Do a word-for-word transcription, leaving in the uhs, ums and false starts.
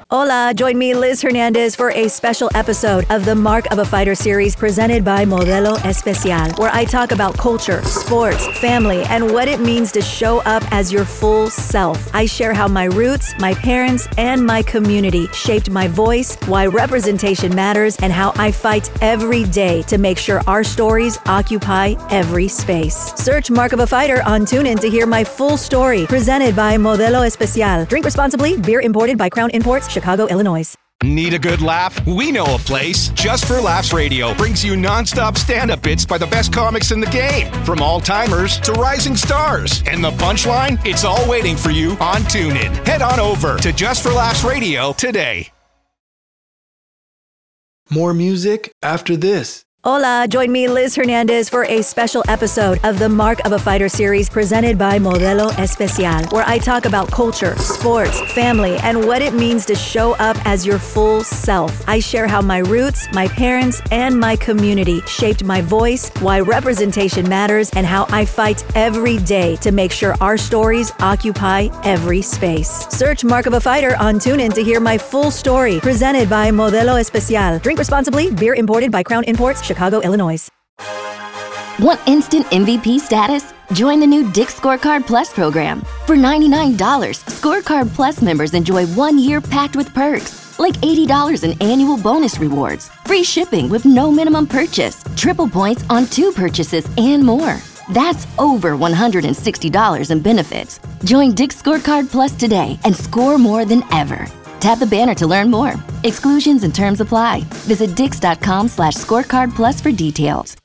Hola, join me, Liz Hernandez, for a special episode of the Mark of a Fighter series presented by Modelo Especial, where I talk about culture, sports, family, and what it means to show up as your full self. I share how my roots, my parents, and my community shaped my voice, why representation matters, and how I fight every day to make sure our stories occupy every space. Search Mark of a Fighter on TuneIn to hear my full story, presented by Modelo Especial. Drink responsibly. Beer imported by Crown Imports, Chicago, Illinois. Need a good laugh? We know a place. Just for Laughs Radio brings you nonstop stand-up bits by the best comics in the game, from all-timers to rising stars. And the punchline? It's all waiting for you on TuneIn. Head on over to Just for Laughs Radio today. More music after this. Hola, join me, Liz Hernandez, for a special episode of the Mark of a Fighter series presented by Modelo Especial, where I talk about culture, sports, family, and what it means to show up as your full self. I share how my roots, my parents, and my community shaped my voice, why representation matters, and how I fight every day to make sure our stories occupy every space. Search Mark of a Fighter on TuneIn to hear my full story, presented by Modelo Especial. Drink responsibly. Beer imported by Crown Imports, Chicago, Illinois. Want instant M V P status? Join the new Dick's Scorecard Plus program. For ninety-nine dollars, Scorecard Plus members enjoy one year packed with perks, like eighty dollars in annual bonus rewards, free shipping with no minimum purchase, triple points on two purchases, and more. That's over one hundred sixty dollars in benefits. Join Dick's Scorecard Plus today and score more than ever. Tap the banner to learn more. Exclusions and terms apply. Visit dix.com slash scorecard plus for details.